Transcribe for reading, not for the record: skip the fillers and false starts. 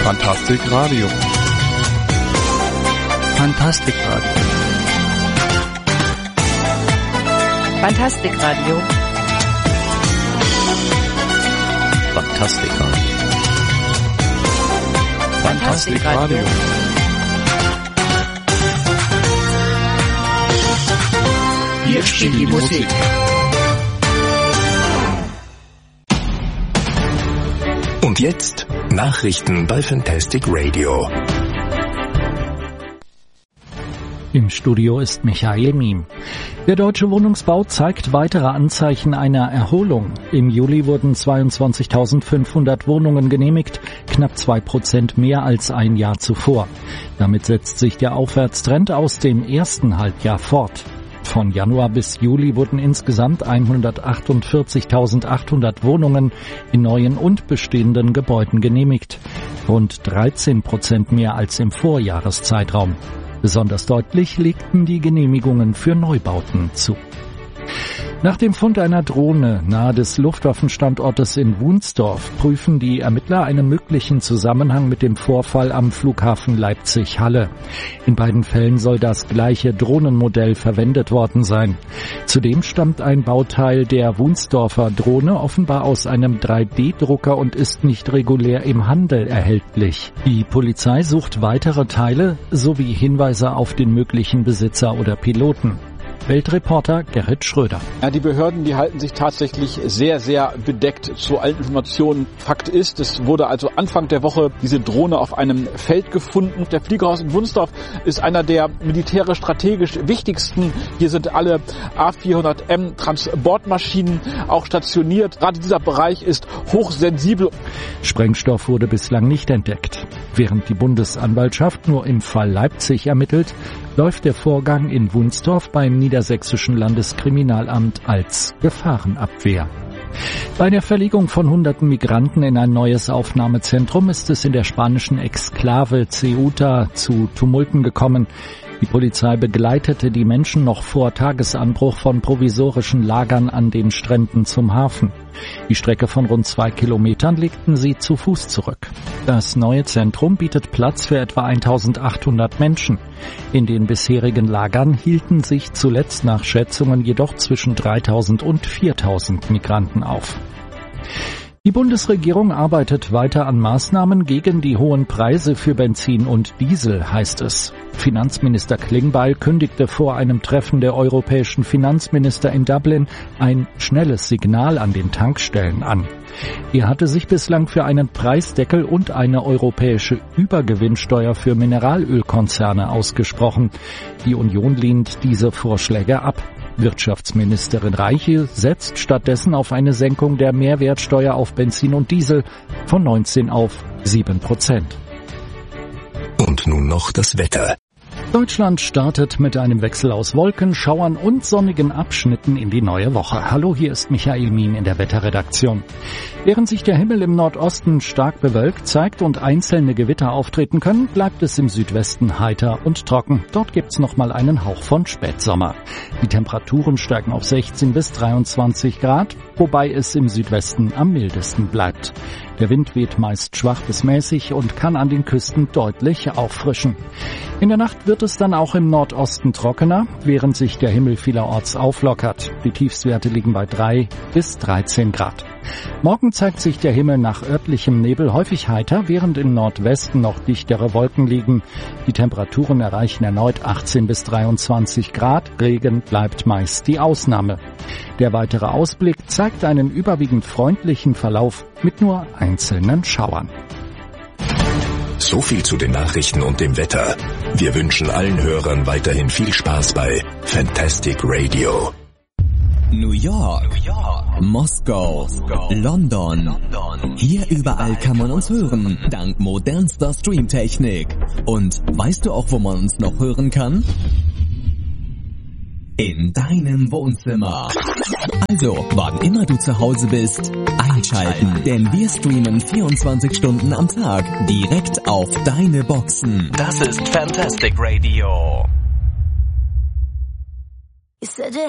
Fantastic Radio. Fantastic Radio. Fantastic Radio. Fantastic Radio. Fantastic Radio. Hier spielt die Musik. Und jetzt Nachrichten bei Fantastic Radio. Im Studio ist Michael Miem. Der deutsche Wohnungsbau zeigt weitere Anzeichen einer Erholung. Im Juli wurden 22.500 Wohnungen genehmigt, knapp 2% mehr als ein Jahr zuvor. Damit setzt sich der Aufwärtstrend aus dem ersten Halbjahr fort. Von Januar bis Juli wurden insgesamt 148.800 Wohnungen in neuen und bestehenden Gebäuden genehmigt. Rund 13% mehr als im Vorjahreszeitraum. Besonders deutlich legten die Genehmigungen für Neubauten zu. Nach dem Fund einer Drohne nahe des Luftwaffenstandortes in Wunsdorf prüfen die Ermittler einen möglichen Zusammenhang mit dem Vorfall am Flughafen Leipzig-Halle. In beiden Fällen soll das gleiche Drohnenmodell verwendet worden sein. Zudem stammt ein Bauteil der Wunsdorfer Drohne offenbar aus einem 3D-Drucker und ist nicht regulär im Handel erhältlich. Die Polizei sucht weitere Teile sowie Hinweise auf den möglichen Besitzer oder Piloten. Weltreporter Gerrit Schröder. Ja, die Behörden, die halten sich tatsächlich sehr, sehr bedeckt zu allen Informationen. Fakt ist, es wurde also Anfang der Woche diese Drohne auf einem Feld gefunden. Der Fliegerhaus in Wunsdorf ist einer der militärisch strategisch wichtigsten. Hier sind alle A400M Transportmaschinen auch stationiert. Gerade dieser Bereich ist hochsensibel. Sprengstoff wurde bislang nicht entdeckt. Während die Bundesanwaltschaft nur im Fall Leipzig ermittelt, läuft der Vorgang in Wunsdorf beim Niedersächsischen Landeskriminalamt als Gefahrenabwehr. Bei der Verlegung von hunderten Migranten in ein neues Aufnahmezentrum ist es in der spanischen Exklave Ceuta zu Tumulten gekommen. Die Polizei begleitete die Menschen noch vor Tagesanbruch von provisorischen Lagern an den Stränden zum Hafen. Die Strecke von rund 2 Kilometern legten sie zu Fuß zurück. Das neue Zentrum bietet Platz für etwa 1.800 Menschen. In den bisherigen Lagern hielten sich zuletzt nach Schätzungen jedoch zwischen 3.000 und 4.000 Migranten auf. Die Bundesregierung arbeitet weiter an Maßnahmen gegen die hohen Preise für Benzin und Diesel, heißt es. Finanzminister Klingbeil kündigte vor einem Treffen der europäischen Finanzminister in Dublin ein schnelles Signal an den Tankstellen an. Er hatte sich bislang für einen Preisdeckel und eine europäische Übergewinnsteuer für Mineralölkonzerne ausgesprochen. Die Union lehnt diese Vorschläge ab. Wirtschaftsministerin Reiche setzt stattdessen auf eine Senkung der Mehrwertsteuer auf Benzin und Diesel von 19 auf 7%. Und nun noch das Wetter. Deutschland startet mit einem Wechsel aus Wolken, Schauern und sonnigen Abschnitten in die neue Woche. Hallo, hier ist Michael Miem in der Wetterredaktion. Während sich der Himmel im Nordosten stark bewölkt zeigt und einzelne Gewitter auftreten können, bleibt es im Südwesten heiter und trocken. Dort gibt's nochmal einen Hauch von Spätsommer. Die Temperaturen steigen auf 16 bis 23 Grad, wobei es im Südwesten am mildesten bleibt. Der Wind weht meist schwach bis mäßig und kann an den Küsten deutlich auffrischen. In der Nacht wird es dann auch im Nordosten trockener, während sich der Himmel vielerorts auflockert. Die Tiefstwerte liegen bei 3 bis 13 Grad. Morgen zeigt sich der Himmel nach örtlichem Nebel häufig heiter, während im Nordwesten noch dichtere Wolken liegen. Die Temperaturen erreichen erneut 18 bis 23 Grad. Regen bleibt meist die Ausnahme. Der weitere Ausblick zeigt einen überwiegend freundlichen Verlauf mit nur einzelnen Schauern. So viel zu den Nachrichten und dem Wetter. Wir wünschen allen Hörern weiterhin viel Spaß bei Fantastic Radio. New York, Moskau, London. Hier überall kann man uns hören, dank modernster Streamtechnik. Und weißt du auch, wo man uns noch hören kann? In deinem Wohnzimmer. Also, wann immer du zu Hause bist, einschalten, denn wir streamen 24 Stunden am Tag direkt auf deine Boxen. Das ist Fantastic Radio.